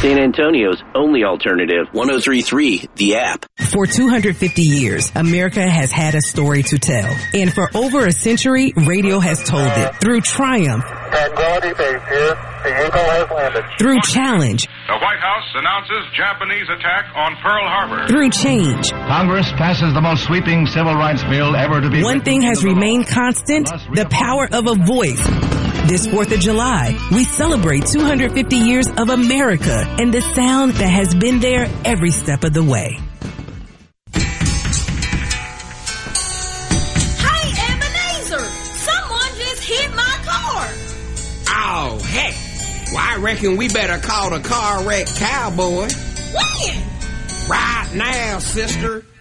San Antonio's only alternative. 103.3, The App. For 250 years, America has had a story to tell. And for over a century, radio has told it. Through triumph. Tranquility Base here. The Eagle has landed. Through challenge. The White House announces Japanese attack on Pearl Harbor. Through change. Congress passes the most sweeping civil rights bill ever to be. One thing has remained constant, the power of a voice. This 4th of July, we celebrate 250 years of America and the sound that has been there every step of the way. Hey, Ebenezer! Someone just hit my car! Oh, heck. Well, I reckon we better call the car wreck cowboy. When? Right now, sister.